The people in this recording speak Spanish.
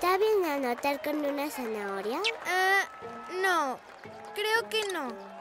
¿Está bien anotar con una zanahoria? No, creo que no.